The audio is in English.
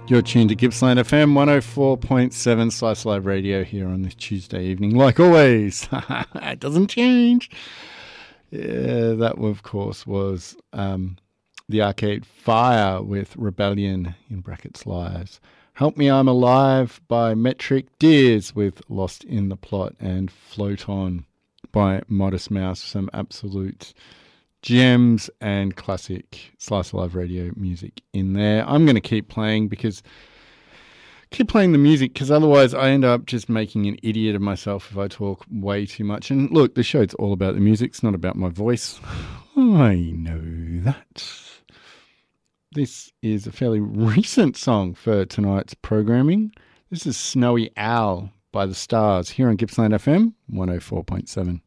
You're tuned to Gippsland FM 104.7 Slice Live Radio here on this Tuesday evening. Like always, it doesn't change. Yeah, that of course was the Arcade Fire with Rebellion in brackets Lives. Help Me I'm Alive by Metric, Deers with Lost in the Plot, and Float On by Modest Mouse. Some absolute gems and classic Slice Live Radio music in there. I'm going to keep playing the music because otherwise I end up just making an idiot of myself if I talk way too much. And look, the show's all about the music. It's not about my voice. I know that. This is a fairly recent song for tonight's programming. This is Snowy Owl by The Stars here on Gippsland FM 104.7.